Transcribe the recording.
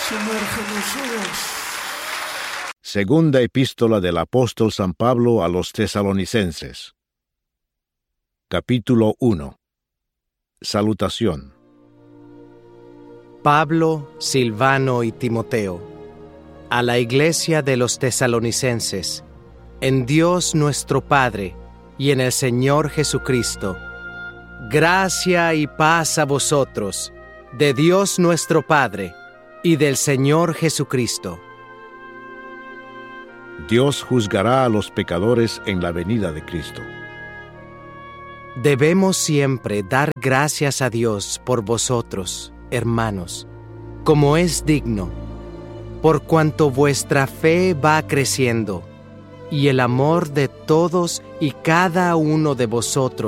Sumérgenos. Segunda epístola del apóstol San Pablo a los Tesalonicenses. Capítulo 1. Salutación. Pablo, Silvano y Timoteo, a la iglesia de los Tesalonicenses, en Dios nuestro Padre y en el Señor Jesucristo, gracia y paz a vosotros, de Dios nuestro Padre y del Señor Jesucristo. Dios juzgará a los pecadores en la venida de Cristo. Debemos siempre dar gracias a Dios por vosotros, hermanos, como es digno, por cuanto vuestra fe va creciendo, y el amor de todos y cada uno de vosotros